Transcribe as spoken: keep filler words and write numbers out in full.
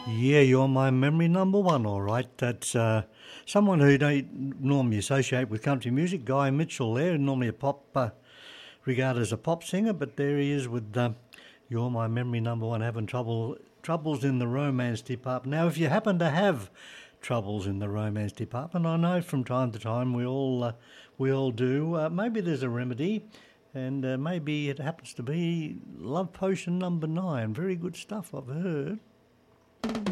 Yeah, you're my memory number one, all right. That's uh, someone who don't normally associate with country music, Guy Mitchell there, normally a pop, uh, regarded as a pop singer, but there he is with uh, You're My Memory Number One, having trouble troubles in the romance department. Now, if you happen to have troubles in the romance department, I know from time to time we all, uh, we all do, uh, maybe there's a remedy, and uh, maybe it happens to be Love Potion number nine. Very good stuff, I've heard.